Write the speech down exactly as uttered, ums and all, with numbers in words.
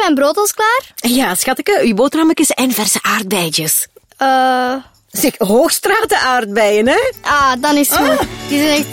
mijn brood al klaar? Ja, schatje, uw boterhammetjes en verse aardbeidjes. Eh... Zeg, Hoogstraten aardbeien, hè? Ah, dan is het goed. Ah. Die zijn echt